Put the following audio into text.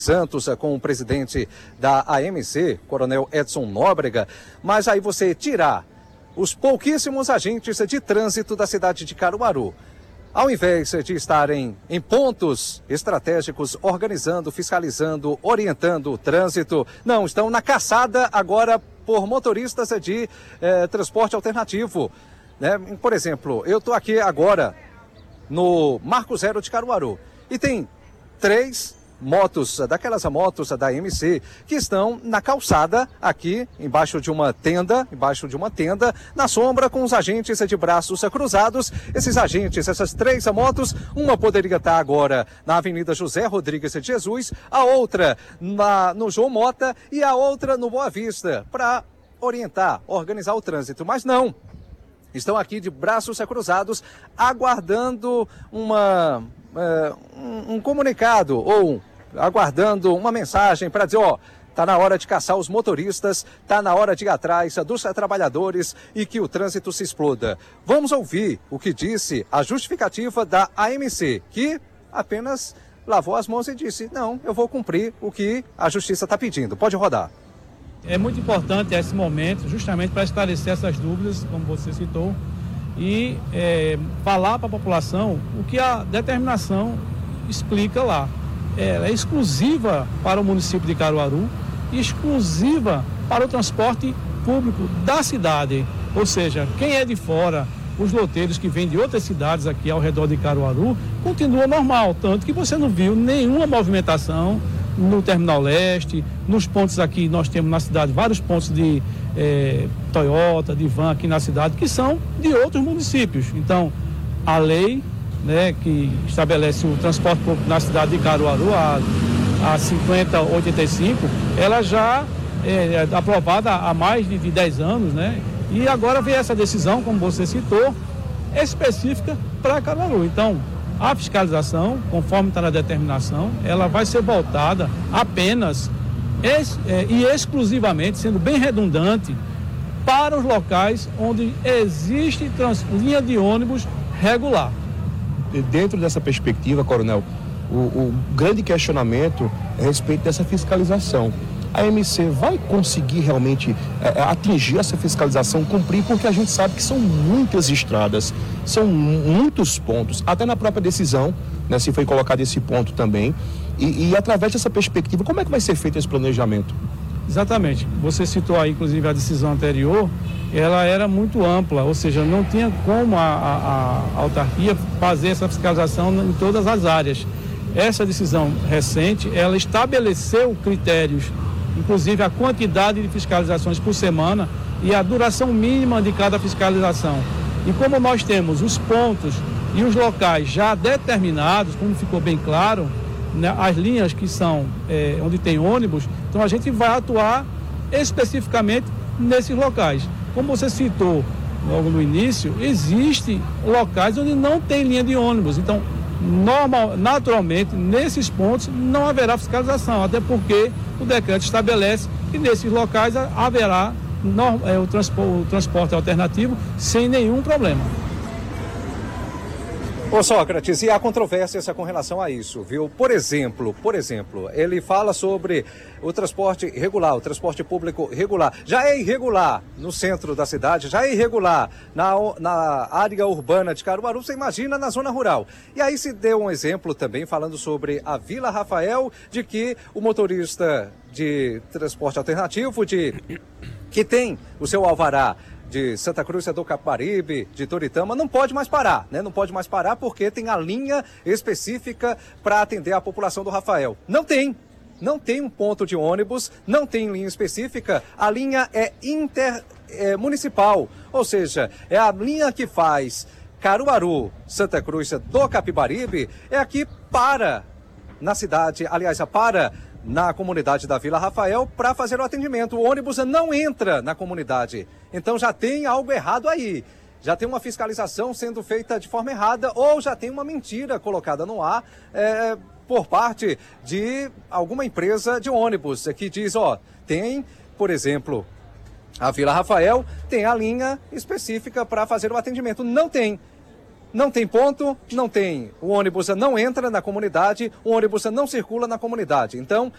Santos com o presidente da AMC, Coronel Edson Nóbrega, mas aí você tirar os pouquíssimos agentes de trânsito da cidade de Caruaru, ao invés de estarem em pontos estratégicos, organizando, fiscalizando, orientando o trânsito, não, estão na caçada agora por motoristas de transporte alternativo. Né? Por exemplo, eu estou aqui agora no Marco Zero de Caruaru e tem 3 motos, daquelas motos da AMC, que estão na calçada aqui, embaixo de uma tenda, na sombra, com os agentes de braços cruzados. Esses agentes, essas 3 motos, uma poderia estar agora na Avenida José Rodrigues de Jesus, a outra no João Mota e a outra no Boa Vista, para orientar, organizar o trânsito, mas não. Estão aqui de braços cruzados, aguardando um comunicado ou aguardando uma mensagem para dizer, está na hora de caçar os motoristas, está na hora de ir atrás dos trabalhadores e que o trânsito se exploda. Vamos ouvir o que disse a justificativa da AMC, que apenas lavou as mãos e disse, não, eu vou cumprir o que a justiça está pedindo. Pode rodar. É muito importante esse momento, justamente para esclarecer essas dúvidas, como você citou, e falar para a população o que a determinação explica lá. Ela é exclusiva para o município de Caruaru, exclusiva para o transporte público da cidade. Ou seja, quem é de fora, os loteiros que vêm de outras cidades aqui ao redor de Caruaru, continua normal, tanto que você não viu nenhuma movimentação no Terminal Leste, nos pontos aqui, nós temos na cidade vários pontos de Toyota, de van aqui na cidade, que são de outros municípios. Então, a lei, né, que estabelece o transporte público na cidade de Caruaru, a 5085, ela já é aprovada há mais de 10 anos, né? E agora vem essa decisão, como você citou, específica para Caruaru. Então, a fiscalização, conforme está na determinação, ela vai ser voltada apenas e exclusivamente, sendo bem redundante, para os locais onde existe linha de ônibus regular. Dentro dessa perspectiva, Coronel, o grande questionamento é a respeito dessa fiscalização. A AMC vai conseguir realmente atingir essa fiscalização, cumprir, porque a gente sabe que são muitas estradas, são muitos pontos, até na própria decisão, né, se foi colocado esse ponto também, e através dessa perspectiva, como é que vai ser feito esse planejamento? Exatamente, você citou aí inclusive a decisão anterior, ela era muito ampla, ou seja, não tinha como a autarquia fazer essa fiscalização em todas as áreas. Essa decisão recente, ela estabeleceu critérios, inclusive a quantidade de fiscalizações por semana e a duração mínima de cada fiscalização. E como nós temos os pontos e os locais já determinados, como ficou bem claro, né, as linhas que são onde tem ônibus, então a gente vai atuar especificamente nesses locais. Como você citou logo no início, existem locais onde não tem linha de ônibus, então naturalmente nesses pontos não haverá fiscalização, até porque o decreto estabelece que nesses locais haverá o transporte alternativo sem nenhum problema. Ô Sócrates, e há controvérsias com relação a isso, viu? Por exemplo, ele fala sobre o transporte regular, o transporte público regular. Já é irregular no centro da cidade, já é irregular na área urbana de Caruaru, você imagina na zona rural. E aí se deu um exemplo também falando sobre a Vila Rafael, de que o motorista de transporte alternativo, que tem o seu alvará de Santa Cruz do Capibaribe, de Toritama, não pode mais parar, né? Não pode mais parar porque tem a linha específica para atender a população do Rafael. Não tem um ponto de ônibus, não tem linha específica, a linha é intermunicipal, ou seja, é a linha que faz Caruaru, Santa Cruz do Capibaribe, é aqui para na cidade, aliás, para na comunidade da Vila Rafael para fazer o atendimento. O ônibus não entra na comunidade. Então já tem algo errado aí. Já tem uma fiscalização sendo feita de forma errada ou já tem uma mentira colocada no ar por parte de alguma empresa de ônibus que diz, tem, por exemplo, a Vila Rafael tem a linha específica para fazer o atendimento. Não tem. Não tem ponto, não tem. O ônibus não entra na comunidade, o ônibus não circula na comunidade. Então,